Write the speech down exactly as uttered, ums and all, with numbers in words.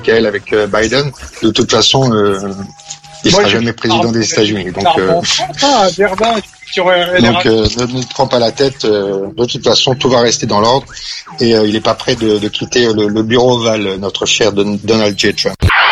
Michael, avec euh, Biden, de toute façon, euh, il Moi, sera je- jamais président des États-Unis. Donc, Ah, euh, bon, ah, Verdun, sur euh, donc euh, ne, ne te prends pas la tête. Euh, de toute façon, tout va rester dans l'ordre. Et euh, il n'est pas prêt de, de quitter le, le bureau ovale, notre cher Don- Donald J. Trump.